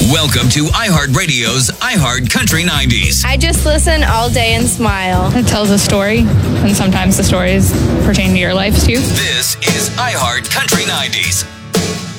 Welcome to iHeartRadio's iHeart Country 90s. I just listen all day and smile. It tells a story, and sometimes the stories pertain to your life, too. This is iHeart Country 90s.